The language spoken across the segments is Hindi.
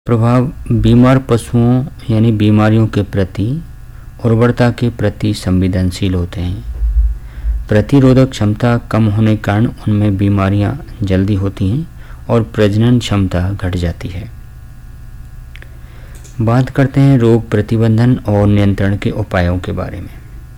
प्रभाव बीमार पशुओं यानी बीमारियों के प्रति उर्वरता के प्रति संवेदनशील होते हैं। प्रतिरोधक क्षमता कम होने के कारण उनमें बीमारियां जल्दी होती हैं और प्रजनन क्षमता घट जाती है। बात करते हैं रोग प्रतिबंधन और नियंत्रण के उपायों के बारे में।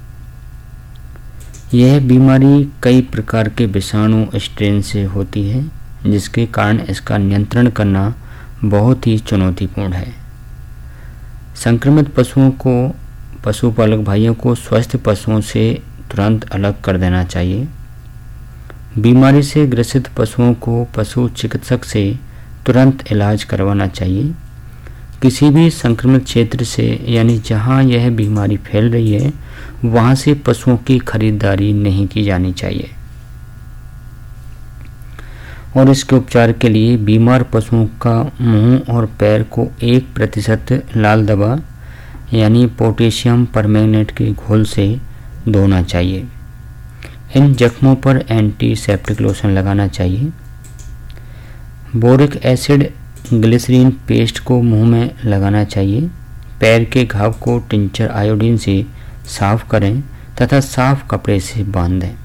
यह बीमारी कई प्रकार के विषाणु स्ट्रेन से होती है, जिसके कारण इसका नियंत्रण करना बहुत ही चुनौतीपूर्ण है। संक्रमित पशुओं को पशुपालक भाइयों को स्वस्थ पशुओं से तुरंत अलग कर देना चाहिए। बीमारी से ग्रसित पशुओं को पशु चिकित्सक से तुरंत इलाज करवाना चाहिए। किसी भी संक्रमित क्षेत्र से यानी जहां यह बीमारी फैल रही है वहां से पशुओं की खरीदारी नहीं की जानी चाहिए। और इसके उपचार के लिए बीमार पशुओं का मुंह और पैर को 1% लाल दवा यानी पोटेशियम परमैंगनेट के घोल से धोना चाहिए। इन जख्मों पर एंटीसेप्टिक लोशन लगाना चाहिए। बोरिक एसिड ग्लिसरीन पेस्ट को मुंह में लगाना चाहिए। पैर के घाव को टिंचर आयोडीन से साफ करें तथा साफ कपड़े से बांध दें।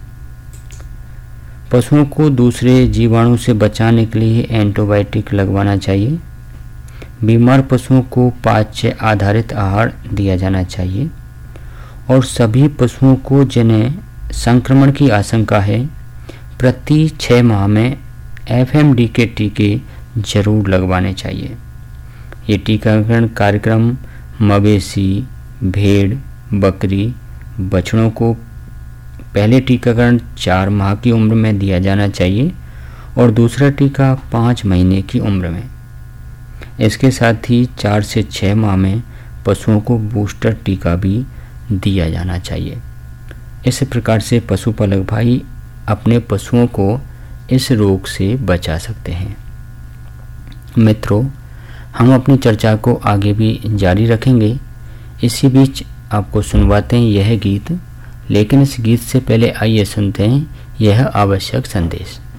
पशुओं को दूसरे जीवाणु से बचाने के लिए एंटीबायोटिक लगवाना चाहिए। बीमार पशुओं को पाच्य आधारित आहार दिया जाना चाहिए और सभी पशुओं को जिन्हें संक्रमण की आशंका है प्रति 6 माह में FMD के टीके जरूर लगवाने चाहिए। ये टीकाकरण कार्यक्रम मवेशी, भेड़, बकरी, बछड़ों को पहले टीकाकरण 4 माह की उम्र में दिया जाना चाहिए और दूसरा टीका 5 महीने की उम्र में। इसके साथ ही 4 से 6 माह में पशुओं को बूस्टर टीका भी दिया जाना चाहिए। इस प्रकार से पशुपालक भाई अपने पशुओं को इस रोग से बचा सकते हैं। मित्रों, हम अपनी चर्चा को आगे भी जारी रखेंगे। इसी बीच आपको सुनवाते हैं यह गीत, लेकिन इस गीत से पहले आइए सुनते हैं यह आवश्यक संदेश।